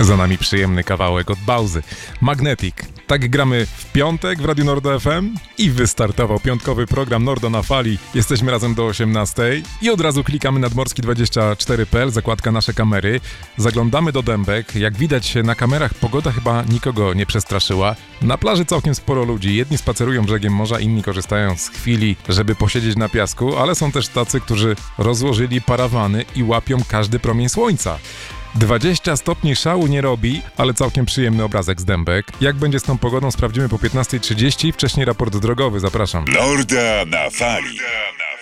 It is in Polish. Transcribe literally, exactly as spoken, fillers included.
Za nami przyjemny kawałek od Bauzy. Magnetic. Tak gramy w piątek w Radiu Nordo F M i wystartował piątkowy program Nordo na fali. Jesteśmy razem do osiemnastej i od razu klikamy nadmorski dwadzieścia cztery kropka p l, zakładka nasze kamery. Zaglądamy do Dębek. Jak widać na kamerach pogoda chyba nikogo nie przestraszyła. Na plaży całkiem sporo ludzi. Jedni spacerują brzegiem morza, inni korzystają z chwili, żeby posiedzieć na piasku, ale są też tacy, którzy rozłożyli parawany i łapią każdy promień słońca. dwadzieścia stopni szału nie robi, ale całkiem przyjemny obrazek z Dębek. Jak będzie z tą pogodą, sprawdzimy po piętnastej trzydzieści. Wcześniej raport drogowy, zapraszam. Nordo na fali.